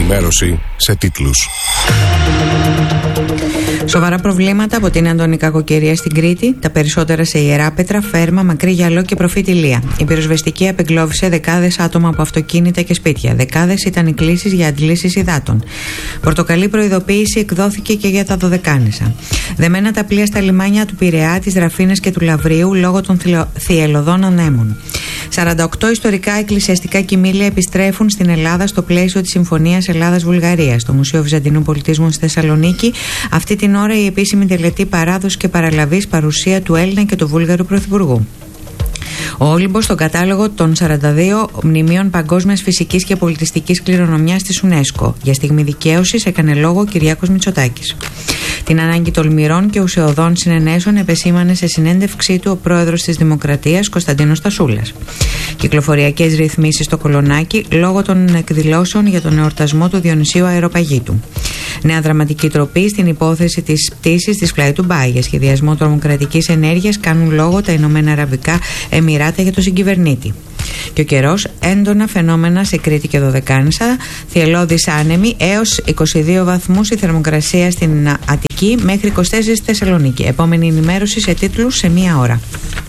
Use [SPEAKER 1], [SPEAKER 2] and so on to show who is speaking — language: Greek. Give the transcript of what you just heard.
[SPEAKER 1] ενημέρωση σε τίτλους.
[SPEAKER 2] Σοβαρά προβλήματα από την έντονη κακοκαιρία στην Κρήτη, τα περισσότερα σε Ιεράπετρα, Φέρμα, Μακρύ Γιαλό και Προφήτη Λία. Η πυροσβεστική απεγκλώβησε δεκάδες άτομα από αυτοκίνητα και σπίτια. Δεκάδες ήταν οι κλήσεις για αντλήσεις υδάτων. Πορτοκαλί προειδοποίηση εκδόθηκε και για τα Δωδεκάνησα. Δεμένα τα πλοία στα λιμάνια του Πειραιά, της Δραφίνας και του Λαβρίου λόγω των θυελλωδών ανέμων. 48 ιστορικά εκκλησιαστικά κοιμήλια επιστρέφουν στην Ελλάδα στο πλαίσιο της Συμφωνίας Ελλάδας-Βουλγαρίας. Στο Μουσείο Βυζαντινού Πολιτισμού στη Θεσσαλονίκη, αυτή την ώρα η επίσημη τελετή παράδοση και παραλαβής παρουσία του Έλληνα και του Βούλγαρου Πρωθυπουργού. Ο Όλυμπος στον κατάλογο των 42 μνημείων παγκόσμιας φυσικής και πολιτιστικής κληρονομιάς της UNESCO. Για στιγμή δικαίωσης έκανε λόγο ο Κυριάκος Μητσοτάκης. Την ανάγκη τολμηρών και ουσιωδών συνενέσεων επεσήμανε σε συνέντευξή του ο πρόεδρος της Δημοκρατίας Κωνσταντίνος Στασούλας. Κυκλοφοριακές ρυθμίσεις στο Κολονάκι λόγω των εκδηλώσεων για τον εορτασμό του Διονυσίου Αεροπαγήτου. Νέα δραματική τροπή στην υπόθεση της πτήσης της Fly Dubai. Για σχεδιασμό τρομοκρατικής ενέργειας κάνουν λόγο τα Ηνωμένα Αραβικά Εμιράτα για τον συγκυβερνήτη. Και ο καιρός, έντονα φαινόμενα σε Κρήτη και Δωδεκάνησα, θυελλώδης άνεμοι έως 22 βαθμούς η θερμοκρασία στην Αττική μέχρι 24 στη Θεσσαλονίκη. Επόμενη ενημέρωση σε τίτλους σε 1 ώρα.